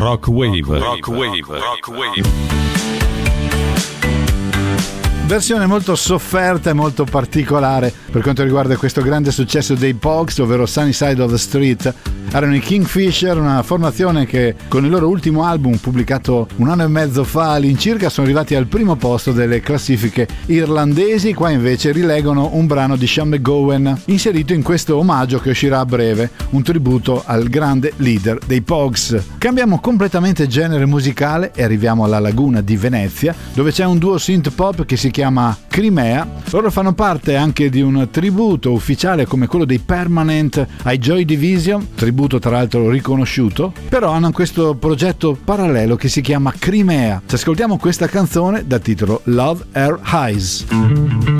Rock Wave. Rock Wave. Rock Wave. Versione molto sofferta e molto particolare per quanto riguarda questo grande successo dei Pogues, ovvero Sunny Side of the Street. Erano i Kingfisher, una formazione che con il loro ultimo album pubblicato un anno e mezzo fa all'incirca sono arrivati al primo posto delle classifiche irlandesi. Qua invece rileggono un brano di Sean McGowan inserito in questo omaggio che uscirà a breve, un tributo al grande leader dei Pogues. Cambiamo completamente genere musicale e arriviamo alla laguna di Venezia, dove c'è un duo synth pop che si chiama Crimea. Loro fanno parte anche di un tributo ufficiale come quello dei Permanent ai Joy Division, tributo tra l'altro riconosciuto, però hanno questo progetto parallelo che si chiama Crimea. Ci ascoltiamo questa canzone dal titolo Love Her Eyes.